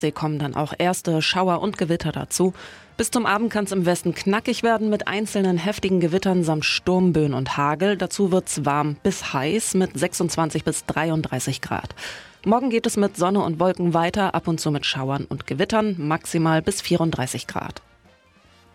Sie kommen dann auch erste Schauer und Gewitter dazu. Bis zum Abend kann es im Westen knackig werden mit einzelnen heftigen Gewittern samt Sturmböen und Hagel. Dazu wird's warm bis heiß mit 26 bis 33 Grad. Morgen geht es mit Sonne und Wolken weiter, ab und zu mit Schauern und Gewittern, maximal bis 34 Grad.